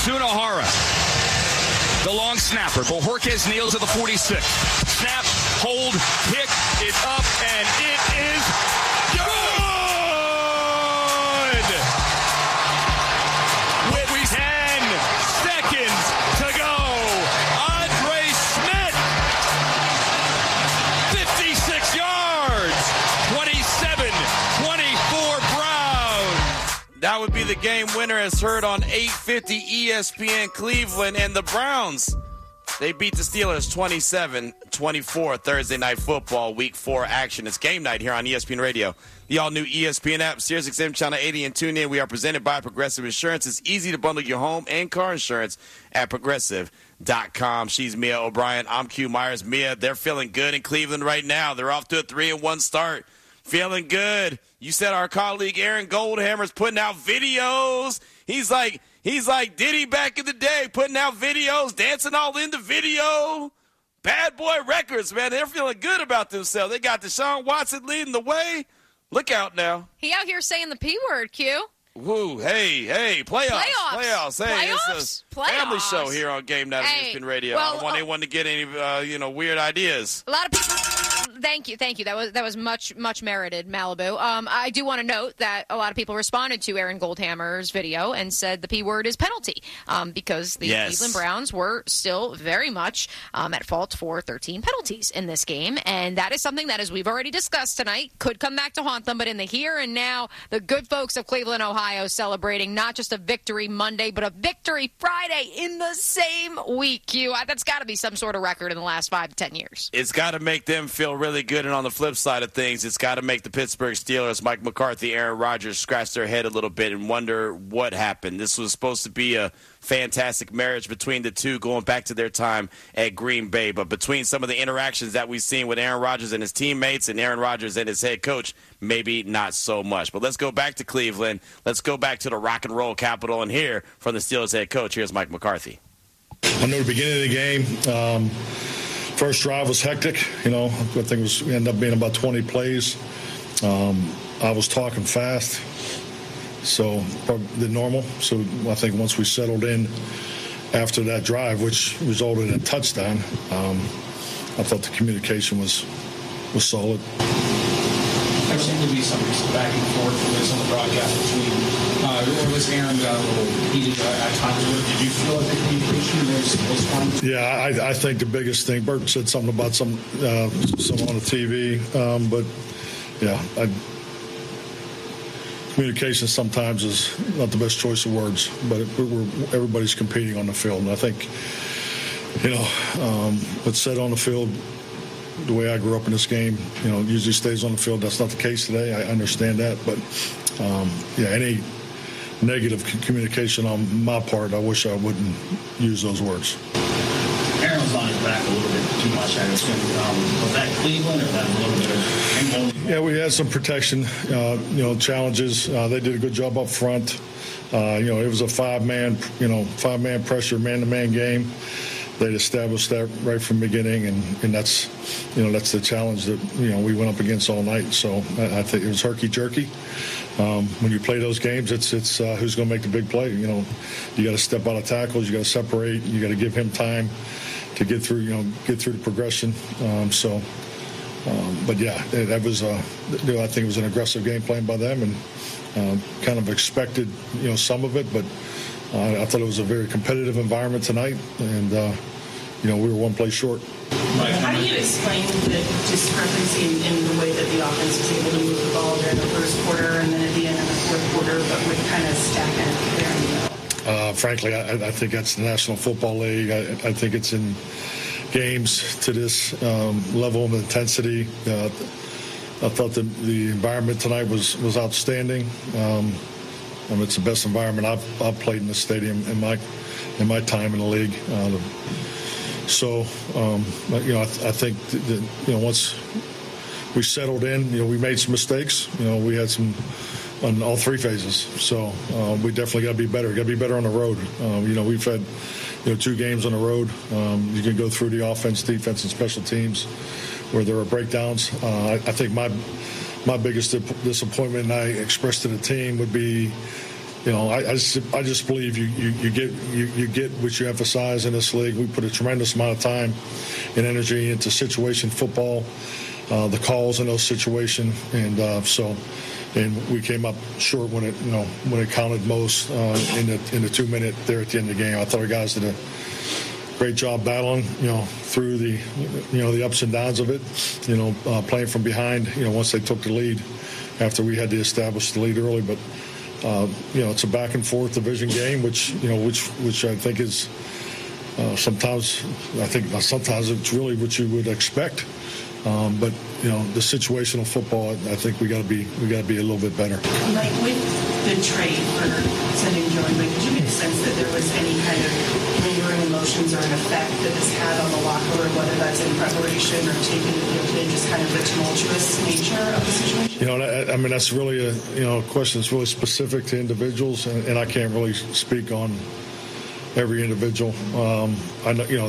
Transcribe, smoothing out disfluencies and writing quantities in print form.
Sunahara, the long snapper. Bojorquez kneels at the 46. Snap, hold, pick it up, and it is good! With 10 seconds to go, Andre Schmidt, 56 yards, 27-24 Browns. That would be the game winner as heard on 850 ESPN Cleveland. And the Browns, they beat the Steelers 27-24 Thursday Night Football, Week 4 action. It's game night here on ESPN Radio, the all-new ESPN app, Sirius XM Channel 80, and tune in. We are presented by Progressive Insurance. It's easy to bundle your home and car insurance at Progressive.com. She's Mia O'Brien. I'm Q Myers. Mia, they're feeling good in Cleveland right now. They're off to a 3-1 start. Feeling good. You said our colleague Aaron Goldhammer's putting out videos. He's like Diddy back in the day, putting out videos, dancing all in the video. Bad Boy Records, man. They're feeling good about themselves. They got Deshaun Watson leading the way. Look out now. He out here saying the P word, Q. Woo, hey, playoffs. Hey, it's a family show here on Game Night on ESPN Radio. I don't want anyone to get any, weird ideas. A lot of people. Thank you. That was much merited, Malibu. I do want to note that a lot of people responded to Aaron Goldhammer's video and said the P word is penalty because the Cleveland Browns were still very much at fault for 13 penalties in this game, and that is something that, as we've already discussed tonight, could come back to haunt them. But in the here and now, the good folks of Cleveland, Ohio, celebrating not just a victory Monday, but a victory Friday in the same week. Q, that's got to be some sort of record in the last 5 to 10 years. It's got to make them feel really good, and on the flip side of things, it's got to make the Pittsburgh Steelers, Mike McCarthy, Aaron Rodgers, scratch their head a little bit and wonder what happened. This was supposed to be a fantastic marriage between the two going back to their time at Green Bay, but between some of the interactions that we've seen with Aaron Rodgers and his teammates and Aaron Rodgers and his head coach, maybe not so much. But let's go back to Cleveland. Let's go back to the rock and roll capital and hear from the Steelers head coach. Here's Mike McCarthy. I know the beginning of the game, first drive was hectic. I think it ended up being about 20 plays. I was talking fast, so probably the normal. So I think once we settled in after that drive, which resulted in a touchdown, I thought the communication was solid. There seemed to be some back and forth on the broadcast between was Aaron got a little heated at times. Did you feel like the communication was fine? Yeah, I think the biggest thing, Bert said something about some on the TV, but yeah, communication sometimes is not the best choice of words, but everybody's competing on the field, and I think, what's said on the field, the way I grew up in this game, usually stays on the field. That's not the case today. I understand that, but any negative communication on my part, I wish I wouldn't use those words. Aaron was on his back a little bit too much, I assume. Was that Cleveland or was that a little bit of... Yeah, we had some protection, challenges. They did a good job up front. It was a five-man pressure, man-to-man game. They'd established that right from the beginning, and that's the challenge that, we went up against all night. So I think it was herky-jerky. When you play those games, it's who's going to make the big play. You got to step out of tackles, you got to separate, you got to give him time to get through the progression. But yeah, that was I think it was an aggressive game plan by them, and kind of expected some of it, but I thought it was a very competitive environment tonight, and we were one play short. How do you explain the discrepancy in the way that the offense was able to move the ball during the first quarter and then at the end of the fourth quarter, but would kind of stack it there in the middle? Frankly, I think that's the National Football League. I think it's in games to this level of intensity. I thought the environment tonight was outstanding. It's the best environment I've played in the stadium in my time in the league. I think that, once we settled in, we made some mistakes. We had some on all three phases. So we definitely got to be better. Got to be better on the road. We've had 2 games on the road. You can go through the offense, defense, and special teams where there are breakdowns. I think my biggest disappointment, and I expressed to the team, would be I just believe you get what you emphasize in this league. We put a tremendous amount of time and energy into situation football, the calls in those situations, and we came up short when it counted most in the 2 minute there at the end of the game. I thought our guys did a great job battling, through the ups and downs of it, playing from behind, once they took the lead after we had to establish the lead early. But, it's a back and forth division game, which I think is sometimes it's really what you would expect. But the situational football, I think we got to be a little bit better. Like with the trade for sending Joey, did you get a sense that there was any kind of lingering emotions or an effect that this had on the locker room, whether that's in preparation or taking the field in, just kind of the tumultuous nature of the situation? That's really a question that's really specific to individuals, and I can't really speak on every individual. I know,